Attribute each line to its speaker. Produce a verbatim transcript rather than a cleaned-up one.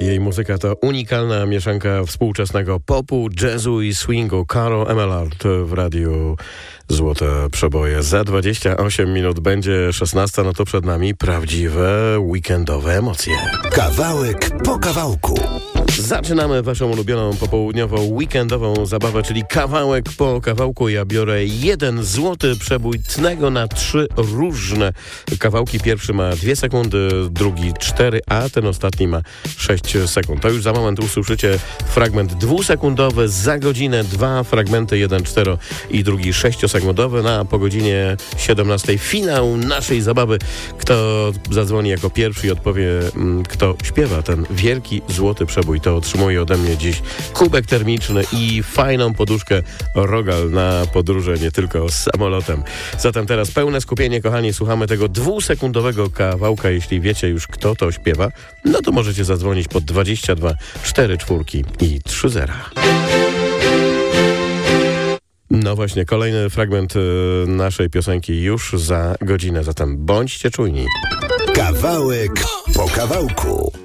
Speaker 1: Jej muzyka to unikalna mieszanka współczesnego popu, jazzu i swingu. Carol Emelard w radiu Złote Przeboje. Za dwadzieścia osiem minut będzie szesnasta, no to przed nami prawdziwe weekendowe emocje.
Speaker 2: Kawałek po kawałku.
Speaker 1: Zaczynamy waszą ulubioną popołudniową, weekendową zabawę, czyli kawałek po kawałku. Ja biorę jeden złoty przebój, tnę go na trzy różne kawałki. Pierwszy ma dwie sekundy, drugi cztery, a ten ostatni ma sześć sekund. To już za moment usłyszycie fragment dwusekundowy, za godzinę dwa fragmenty, jeden cztero i drugi sześciosekundowy. Na po godzinie siedemnastej finał naszej zabawy. Kto zadzwoni jako pierwszy i odpowie, kto śpiewa ten wielki złoty przebój, to otrzymuje ode mnie dziś kubek termiczny i fajną poduszkę Rogal na podróże nie tylko z samolotem. Zatem teraz pełne skupienie, kochani, słuchamy tego dwusekundowego kawałka. Jeśli wiecie już, kto to śpiewa, no to możecie zadzwonić pod dwadzieścia dwa cztery cztery i trzy zera. No właśnie, kolejny fragment naszej piosenki już za godzinę, zatem bądźcie czujni.
Speaker 2: Kawałek po kawałku.